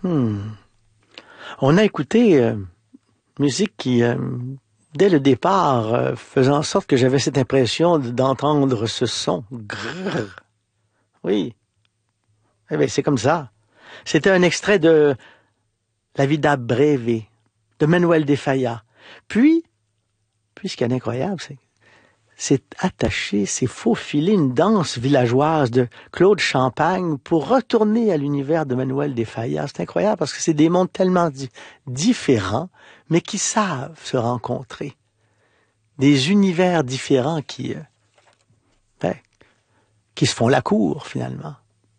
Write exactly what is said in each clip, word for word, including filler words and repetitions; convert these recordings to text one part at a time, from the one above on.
Hmm. On a écouté euh, musique qui, euh, dès le départ, euh, faisait en sorte que j'avais cette impression de- d'entendre ce son. Grrr. Oui, eh bien, c'est comme ça. C'était un extrait de La Vida Breve de Manuel de Falla. Puis, puis ce qui est incroyable, c'est c'est attaché, c'est faufilé une danse villageoise de Claude Champagne pour retourner à l'univers de Manuel de Falla. C'est incroyable parce que c'est des mondes tellement di- différents, mais qui savent se rencontrer. Des univers différents qui, euh, ben, qui se font la cour, finalement.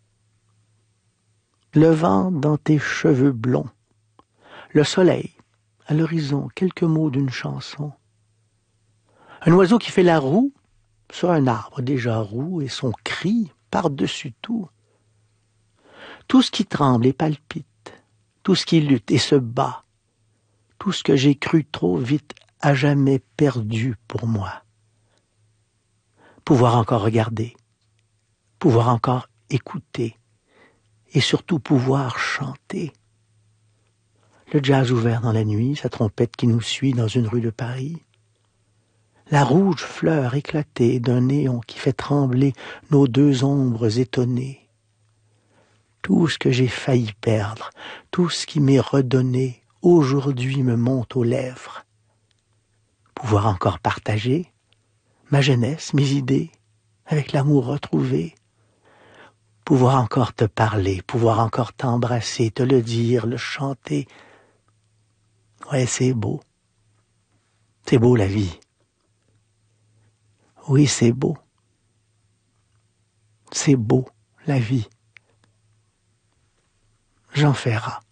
Le vent dans tes cheveux blonds, le soleil, à l'horizon, quelques mots d'une chanson. Un oiseau qui fait la roue sur un arbre déjà roux et son cri par-dessus tout. Tout ce qui tremble et palpite, tout ce qui lutte et se bat, tout ce que j'ai cru trop vite à jamais perdu pour moi. Pouvoir encore regarder, pouvoir encore écouter et surtout pouvoir chanter. Le jazz ouvert dans la nuit, sa trompette qui nous suit dans une rue de Paris. La rouge fleur éclatée d'un néon qui fait trembler nos deux ombres étonnées. Tout ce que j'ai failli perdre, tout ce qui m'est redonné, aujourd'hui me monte aux lèvres. Pouvoir encore partager ma jeunesse, mes idées, avec l'amour retrouvé. Pouvoir encore te parler, pouvoir encore t'embrasser, te le dire, le chanter. Ouais, c'est beau. C'est beau la vie. Oui, c'est beau. C'est beau, la vie. Jean Ferrat.